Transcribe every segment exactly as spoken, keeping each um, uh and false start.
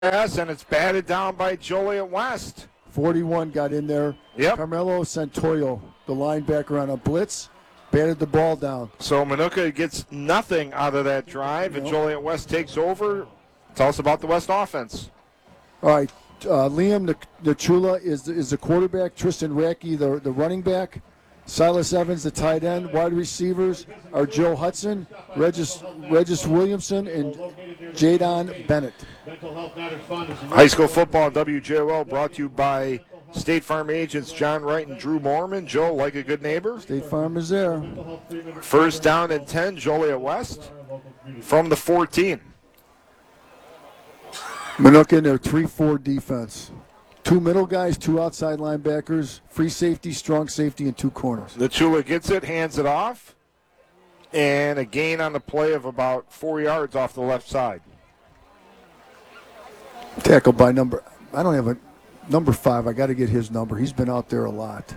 Yes, and it's batted down by Joliet West. forty-one got in there. Yep. Carmelo Santoyo, the linebacker, on a blitz, batted the ball down. So Minooka gets nothing out of that drive, and Joliet West takes over. Tell us about the West offense. All right, uh, Liam Nachula is the, is the quarterback. Tristan Racky, the, the running back. Silas Evans, the tight end. Wide receivers are Joe Hudson, Regis, Regis Williamson, and Jadon Bennett. High school football on W J O L brought to you by State Farm agents John Wright and Drew Mormon. Joe, like a good neighbor. State Farm is there. First down and ten, Joliet West from the fourteen. Minooka in their three four defense. Two middle guys, two outside linebackers, free safety, strong safety, and two corners. Nachula gets it, hands it off, and a gain on the play of about four yards off the left side. Tackled by number, I don't have a, number five. I got to get his number. He's been out there a lot.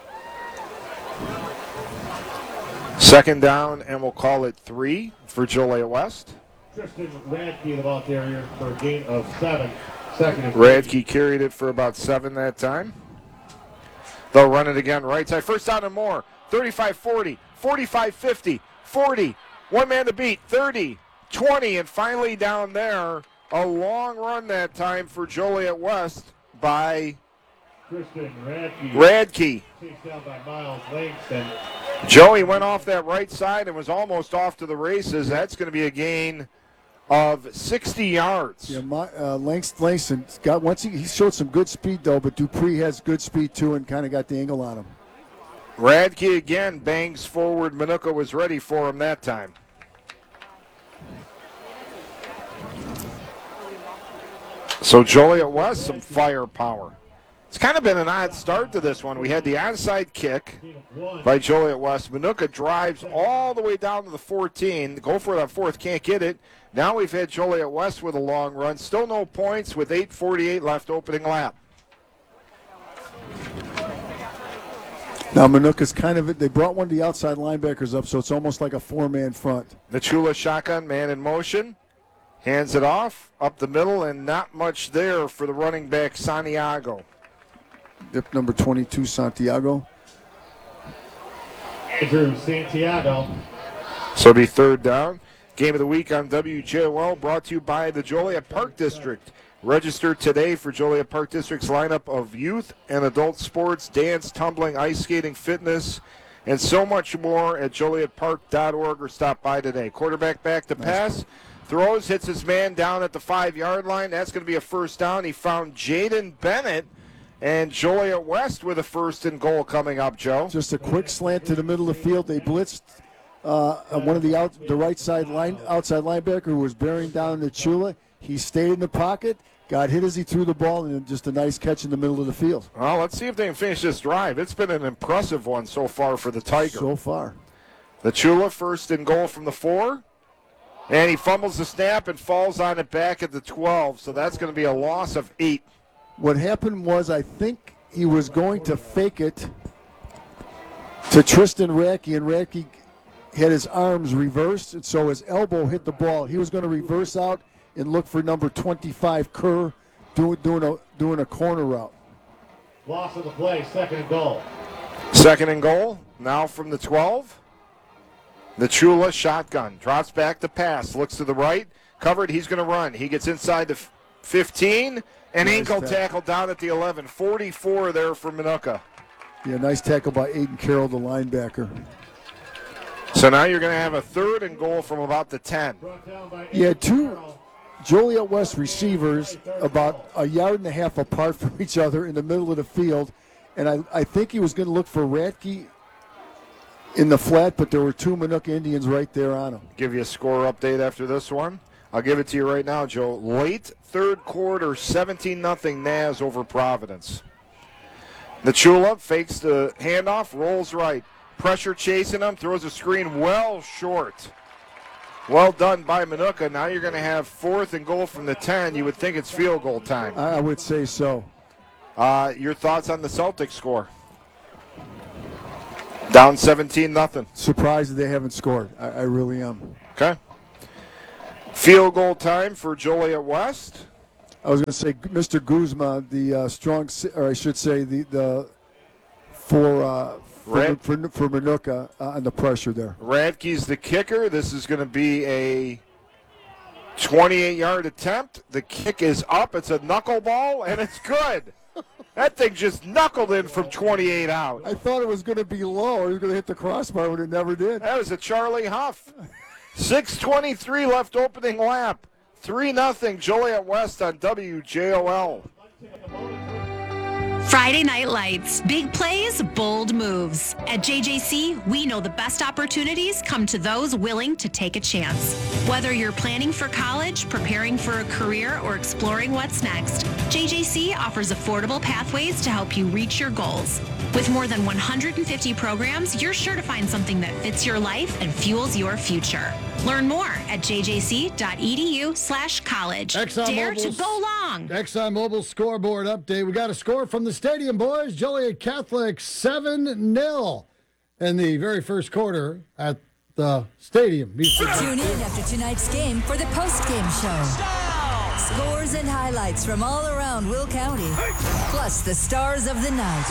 Second down, and we'll call it three for Joliet West. Tristan Radke, the ball carrier, for a gain of seven. Second. Radke carried it for about seven that time. They'll run it again right side. First down and more. thirty-five forty, forty-five fifty, forty. One man to beat. thirty, twenty, and finally down there, a long run that time for Joliet West by Tristan Radke. Radke. Chased down by Miles Langston. Joey went off that right side and was almost off to the races. That's going to be a gain of sixty yards. Yeah, my, uh, Langston, Langston got once he, he showed some good speed though, but Dupree has good speed too and kind of got the angle on him. Radke again bangs forward. Minooka was ready for him that time. So Joliet West, some firepower. It's kind of been an odd start to this one. We had the onside kick by Joliet West. Minooka drives all the way down to the fourteen. Go for it on fourth, can't get it. Now we've had Joliet West with a long run. Still no points with eight forty-eight left opening lap. Now Minooka's kind of, they brought one of the outside linebackers up, so it's almost like a four-man front. Nachula shotgun, man in motion. Hands it off, up the middle, and not much there for the running back, Santiago. Dip number twenty-two, Santiago. Andrew Santiago. So it'll be third down. Game of the week on W J O L brought to you by the Joliet Park District. Register today for Joliet Park District's lineup of youth and adult sports, dance, tumbling, ice skating, fitness, and so much more at joliet park dot org or stop by today. Quarterback back to pass. Throws, hits his man down at the five-yard line. That's going to be a first down. He found Jaden Bennett. And Joliet West with a first and goal coming up, Joe. Just a quick slant to the middle of the field. They blitzed uh, one of the out, the right side line outside linebacker who was bearing down Nachula. He stayed in the pocket, got hit as he threw the ball, and just a nice catch in the middle of the field. Well, let's see if they can finish this drive. It's been an impressive one so far for the Tiger. So far. Nachula first and goal from the four. And he fumbles the snap and falls on it back at the twelve. So that's going to be a loss of eight. What happened was I think he was going to fake it to Tristan Racky, and Racky had his arms reversed, and so his elbow hit the ball. He was going to reverse out and look for number twenty-five, Kerr, doing, doing, a, doing a corner route. Loss of the play, second and goal. Second and goal, now from the twelve. Nachula shotgun, drops back to pass, looks to the right, covered, he's going to run. He gets inside the fifteen. An nice ankle tackle. tackle down at the eleven. forty-four there for Minooka. Yeah, nice tackle by Aiden Carroll, the linebacker. So now you're going to have a third and goal from about the ten. Yeah, two Joliet West receivers about a yard and a half apart from each other in the middle of the field. And I, I think he was going to look for Radke in the flat, but there were two Minooka Indians right there on him. Give you a score update after this one. I'll give it to you right now, Joe. Late third quarter, seventeen nothing Naz over Providence. Nachula fakes the handoff, rolls right. Pressure chasing him, throws a screen well short. Well done by Minooka. Now you're going to have fourth and goal from the ten. You would think it's field goal time. I would say so. Uh, your thoughts on the Celtics score? Down seventeen nothing. Surprised that they haven't scored. I, I really am. Okay. Field goal time for Joliet West. I was going to say Mister Guzman, the uh, strong, si- or I should say the the for uh, for, Red. for for Manuka uh, on the pressure there. Radke's the kicker. This is going to be a twenty-eight-yard attempt. The kick is up. It's a knuckleball, and it's good. That thing just knuckled in from twenty-eight out. I thought it was going to be low, or it was going to hit the crossbar, but it never did. That was a Charlie Huff. six twenty-three left opening lap. three nothing Joliet West on W J O L. Friday Night Lights. Big plays, bold moves. At J J C, we know the best opportunities come to those willing to take a chance. Whether you're planning for college, preparing for a career, or exploring what's next, J J C offers affordable pathways to help you reach your goals. With more than one hundred fifty programs, you're sure to find something that fits your life and fuels your future. Learn more at jjc.edu slash college. Exxon Dare to Mobil's- go long. ExxonMobil scoreboard update. We got a score from the stadium, boys. Joliet Catholic seven nil in the very first quarter at the stadium. Tune in after tonight's game for the post-game show. Scores and highlights from all around Will County, plus the stars of the night.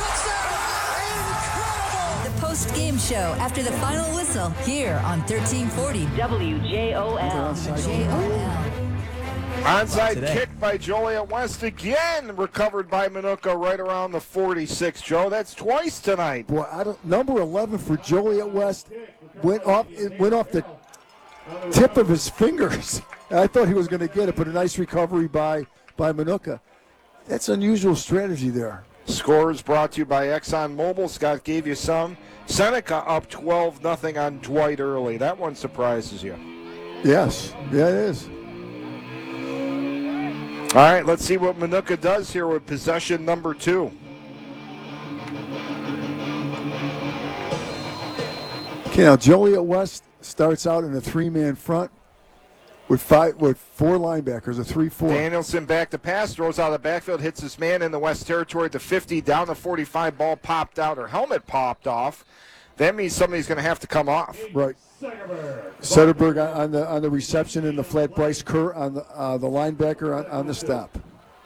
The post-game show after the final whistle here on thirteen forty W J O L. J O L. Onside kick by Joliet West again, recovered by Manuka right around the forty-six. Joe, that's twice tonight. Boy, I don't, number eleven for Joliet West went off. It went off the tip of his fingers. I thought he was going to get it, but a nice recovery by by Manuka. That's unusual strategy there. Scores brought to you by Exxon Mobil. Scott gave you some. Seneca up twelve nothing on Dwight Early. That one surprises you. Yes, yeah, it is. All right, let's see what Manuka does here with possession number two. Okay, now Joliet West starts out in a three-man front with five, with four linebackers, a three-four. Danielson back to pass, throws out of the backfield, hits his man in the West territory at the fifty, down the forty-five, ball popped out, or helmet popped off. That means somebody's going to have to come off. Right. Sederberg on, on the on the reception in the flat. Bryce Kerr on the uh, the linebacker on, on the stop.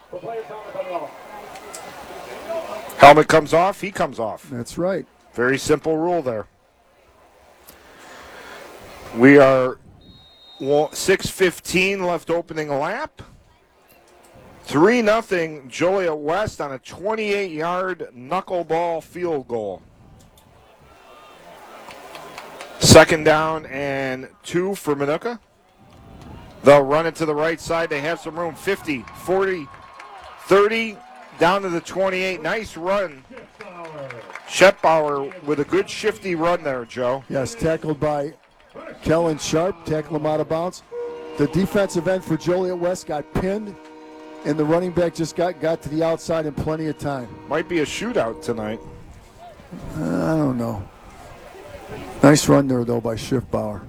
Helmet comes off, he comes off. That's right. Very simple rule there. We are six fifteen left opening lap. three nothing Joliet West on a twenty-eight-yard knuckleball field goal. Second down and two for Manuka. They'll run it to the right side. They have some room. fifty, forty, thirty, down to the twenty-eight. Nice run. Scheppauer with a good shifty run there, Joe. Yes, tackled by Kellen Sharp, tackled him out of bounds. The defensive end for Joliet West got pinned, and the running back just got, got to the outside in plenty of time. Might be a shootout tonight. Uh, I don't know. Nice run there, though, by Schiffbauer.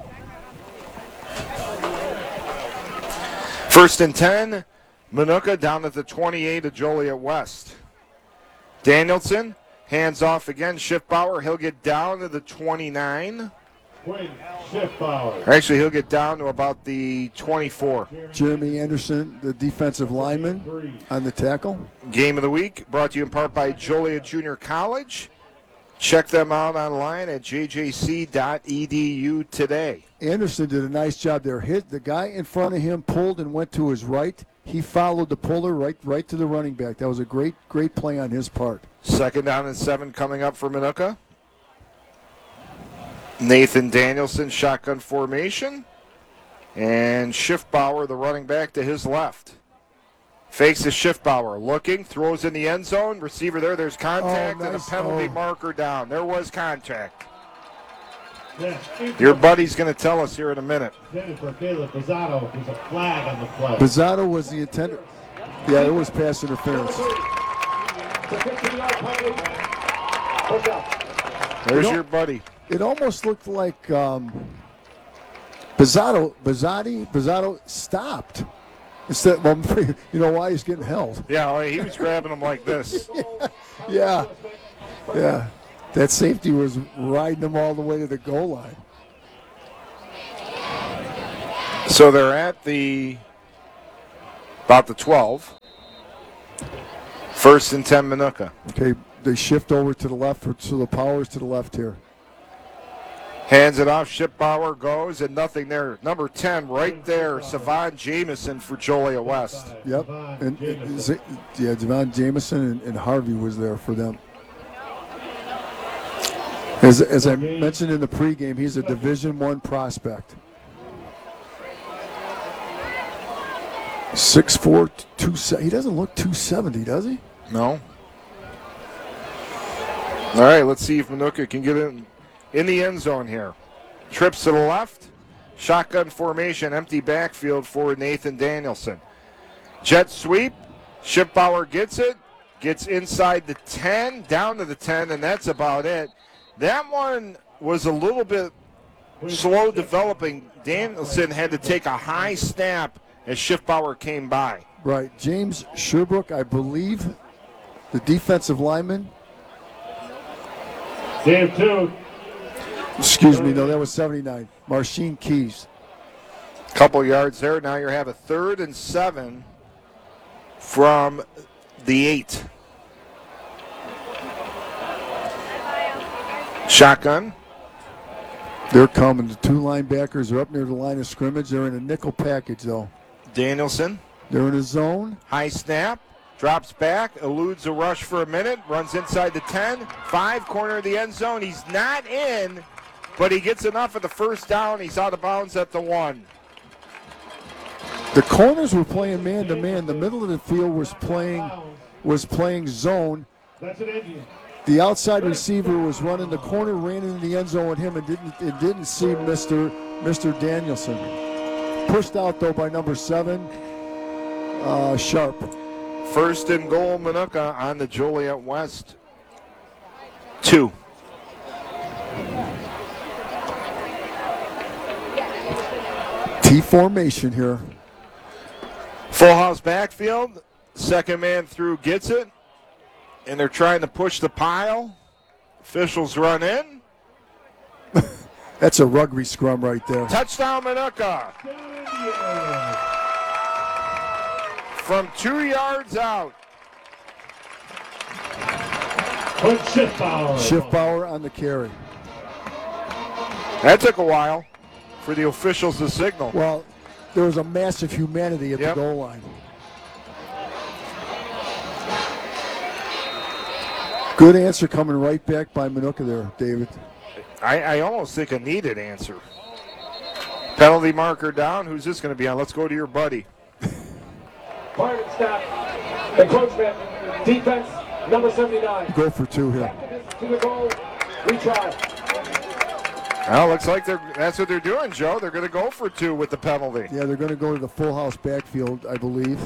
First and ten, Manuka down at the twenty-eight of Joliet West. Danielson, hands off again. Schiffbauer, he'll get down to the twenty-nine. Quinn Schiffbauer. Actually, he'll get down to about the twenty-four. Jeremy Anderson, the defensive lineman, on the tackle. Game of the week brought to you in part by Joliet Junior College. Check them out online at j j c dot e d u today. Anderson did a nice job there. Hit the guy in front of him, pulled and went to his right. He followed the puller right, right to the running back. That was a great, great play on his part. Second down and seven coming up for Manuka. Nathan Danielson, shotgun formation. And Schiffbauer, the running back, to his left. Fakes to Schiffbauer, looking, throws in the end zone. Receiver there, there's contact Oh, and a nice. penalty Oh. marker down. There was contact. Yeah, Your buddy's going to tell us here in a minute. intended for Caleb Pizzato. There's a flag on the play. Pizzato was the intended. Yeah, it was pass interference. There's You know- your buddy. It almost looked like um, Pizzato, Pizzotti, Pizzato stopped. Instead, well, you know why he's getting held. Yeah, well, he was grabbing him like this. Yeah, yeah. That safety was riding him all the way to the goal line. So they're at the About the twelve. First and ten, Minooka. Okay, they shift over to the left, so the power's to the left here. Hands it off. Schippbauer goes, and nothing there. Number ten, right there, Savon Jamison for Joliet West. Yep, and, and Z- yeah, Devon Jamison and, and Harvey was there for them. As, as I mentioned in the pregame, he's a Division One prospect. six four, two seventy. He doesn't look two seventy, does he? No. All right, let's see if Minooka can get in in the end zone here. Trips to the left. Shotgun formation, empty backfield for Nathan Danielson. Jet sweep. Schippbauer gets it. Gets inside the ten, down to the ten, and that's about it. That one was a little bit slow developing. Danielson had to take a high snap as Schippbauer came by. Right. James Sherbrooke, I believe, the defensive lineman. Game two. Excuse me, no, that was seventy-nine. Marcin Keys. Couple yards there. Now you have a third and seven from the eight. Shotgun. They're coming. The two linebackers are up near the line of scrimmage. They're in a nickel package, though. Danielson. They're in a zone. High snap. Drops back. Eludes a rush for a minute. Runs inside the ten. Five, corner of the end zone. He's not in, but he gets enough of the first down. He's out of bounds at the one. The corners were playing man-to-man. The middle of the field was playing was playing zone. That's an Indian. The outside receiver was running the corner, ran into the end zone with him, and didn't it didn't see Mister Mister Danielson. Pushed out though by number seven, uh, Sharp. First and goal, Minooka on the Joliet West two. T formation here. Full house backfield. Second man through gets it. And they're trying to push the pile. Officials run in. That's a rugby scrum right there. Touchdown, Minooka. From two yards out. Put Schippbauer. Schippbauer on the carry. That took a while for the officials to signal. Well, there was a massive humanity at Yep. the goal line. Good answer coming right back by Minooka there, David. I, I almost think a needed answer. Penalty marker down. Who's this going to be on? Let's go to your buddy. Martin stop. Encroachment. Defense, number seventy-nine. Go for two here. To the goal. Retry. Well, looks like they're that's what they're doing, Joe. They're going to go for two with the penalty. Yeah, they're going to go to the full house backfield, I believe.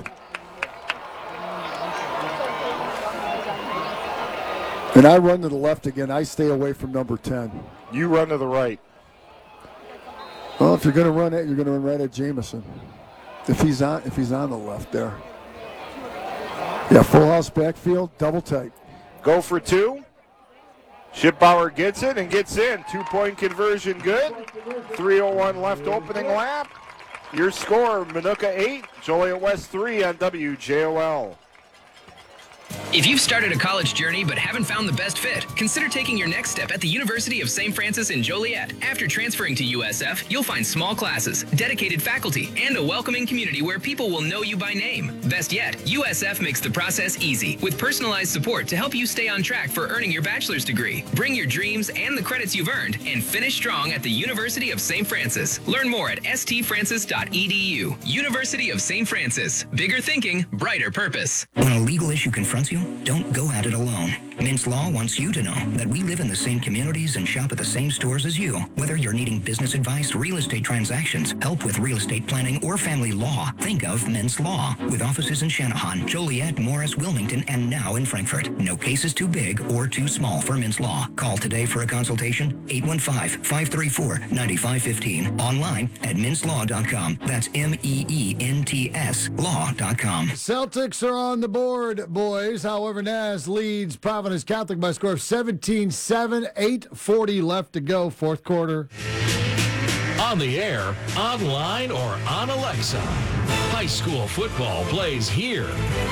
And I run to the left again. I stay away from number ten. You run to the right. Well, if you're going to run it, you're going to run right at Jamison. If he's on, if he's on the left there. Yeah, full house backfield, double tight. Go for two. Schippbauer gets it and gets in. Two-point conversion good. three oh one left opening lap. Your score, Minooka eight, Joliet West three on W J O L. If you've started a college journey but haven't found the best fit, consider taking your next step at the University of Saint Francis in Joliet. After transferring to U S F, you'll find small classes, dedicated faculty, and a welcoming community where people will know you by name. Best yet, U S F makes the process easy with personalized support to help you stay on track for earning your bachelor's degree. Bring your dreams and the credits you've earned and finish strong at the University of Saint Francis. Learn more at s t francis dot e d u. University of Saint Francis. Bigger thinking, brighter purpose. When a legal issue confronts you, don't go at it alone. Mintz Law wants you to know that we live in the same communities and shop at the same stores as you. Whether you're needing business advice, real estate transactions, help with real estate planning, or family law, think of Mintz Law. With offices in Channahon, Joliet, Morris, Wilmington, and now in Frankfort. No case is too big or too small for Mintz Law. Call today for a consultation, eight one five, five three four, nine five one five. Online at mintz law dot com. That's M E E N T S law dot com. Celtics are on the board, boys. However, N A S leads Providence Catholic by a score of seventeen seven, eight forty left to go, fourth quarter. On the air, online, or on Alexa. Hi- High school football plays here.